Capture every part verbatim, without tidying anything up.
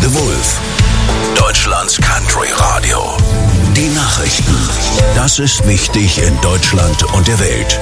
The Wolf, Deutschlands Country Radio. Die Nachrichten. Das ist wichtig in Deutschland und der Welt.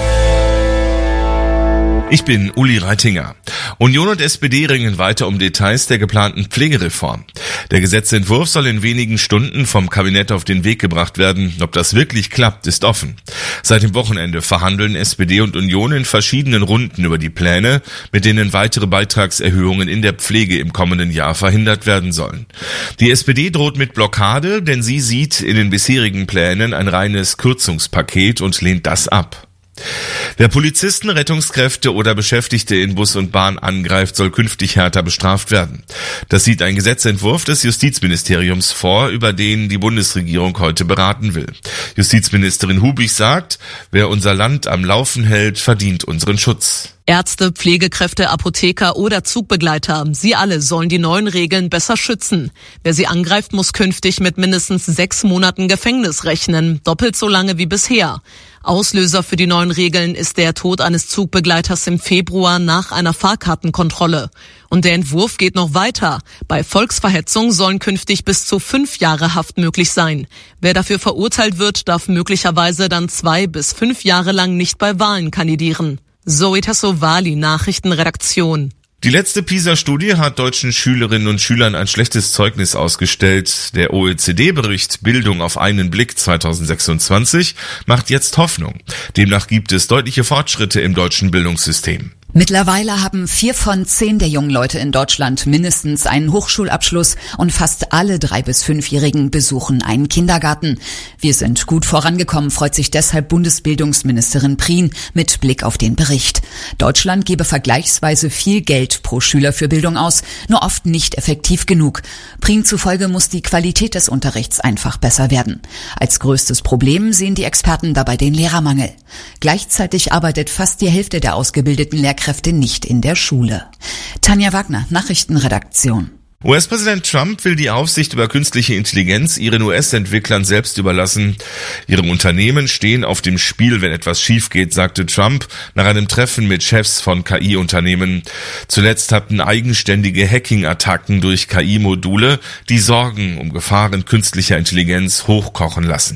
Ich bin Uli Reitinger. Union und S P D ringen weiter um Details der geplanten Pflegereform. Der Gesetzentwurf soll in wenigen Stunden vom Kabinett auf den Weg gebracht werden. Ob das wirklich klappt, ist offen. Seit dem Wochenende verhandeln S P D und Union in verschiedenen Runden über die Pläne, mit denen weitere Beitragserhöhungen in der Pflege im kommenden Jahr verhindert werden sollen. Die S P D droht mit Blockade, denn sie sieht in den bisherigen Plänen ein reines Kürzungspaket und lehnt das ab. Wer Polizisten, Rettungskräfte oder Beschäftigte in Bus und Bahn angreift, soll künftig härter bestraft werden. Das sieht ein Gesetzentwurf des Justizministeriums vor, über den die Bundesregierung heute beraten will. Justizministerin Hubig sagt, wer unser Land am Laufen hält, verdient unseren Schutz. Ärzte, Pflegekräfte, Apotheker oder Zugbegleiter, sie alle sollen die neuen Regeln besser schützen. Wer sie angreift, muss künftig mit mindestens sechs Monaten Gefängnis rechnen, doppelt so lange wie bisher. Auslöser für die neuen Regeln ist der Tod eines Zugbegleiters im Februar nach einer Fahrkartenkontrolle. Und der Entwurf geht noch weiter. Bei Volksverhetzung sollen künftig bis zu fünf Jahre Haft möglich sein. Wer dafür verurteilt wird, darf möglicherweise dann zwei bis fünf Jahre lang nicht bei Wahlen kandidieren. Zoe Tassovali, Nachrichtenredaktion. Die letzte PISA-Studie hat deutschen Schülerinnen und Schülern ein schlechtes Zeugnis ausgestellt. Der O E C D-Bericht Bildung auf einen Blick zweitausendsechsundzwanzig macht jetzt Hoffnung. Demnach gibt es deutliche Fortschritte im deutschen Bildungssystem. Mittlerweile haben vier von zehn der jungen Leute in Deutschland mindestens einen Hochschulabschluss und fast alle drei- bis fünfjährigen besuchen einen Kindergarten. Wir sind gut vorangekommen, freut sich deshalb Bundesbildungsministerin Prien mit Blick auf den Bericht. Deutschland gebe vergleichsweise viel Geld pro Schüler für Bildung aus, nur oft nicht effektiv genug. Prien zufolge muss die Qualität des Unterrichts einfach besser werden. Als größtes Problem sehen die Experten dabei den Lehrermangel. Gleichzeitig arbeitet fast die Hälfte der ausgebildeten Lehrkräfte Kräfte nicht in der Schule. Tanja Wagner, Nachrichtenredaktion. U S-Präsident Trump will die Aufsicht über künstliche Intelligenz ihren U S-Entwicklern selbst überlassen. Ihre Unternehmen stehen auf dem Spiel, wenn etwas schief geht, sagte Trump nach einem Treffen mit Chefs von K I-Unternehmen. Zuletzt hatten eigenständige Hacking-Attacken durch K I-Module die Sorgen um Gefahren künstlicher Intelligenz hochkochen lassen.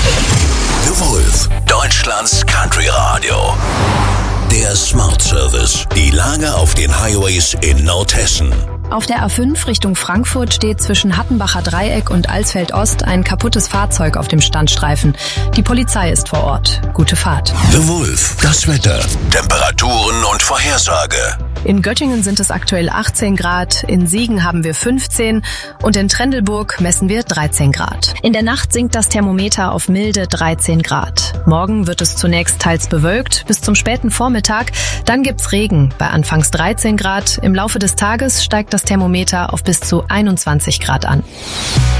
The Wolf, Deutschlands Country Radio. Der Smart Service. Die Lage auf den Highways in Nordhessen. Auf der A fünf Richtung Frankfurt steht zwischen Hattenbacher Dreieck und Alsfeld Ost ein kaputtes Fahrzeug auf dem Standstreifen. Die Polizei ist vor Ort. Gute Fahrt. The Wolf. Das Wetter. Temperaturen und Vorhersage. In Göttingen sind es aktuell achtzehn Grad, in Siegen haben wir fünfzehn und in Trendelburg messen wir dreizehn Grad. In der Nacht sinkt das Thermometer auf milde dreizehn Grad. Morgen wird es zunächst teils bewölkt bis zum späten Vormittag, dann gibt's Regen bei anfangs dreizehn Grad. Im Laufe des Tages steigt das Thermometer auf bis zu einundzwanzig Grad an.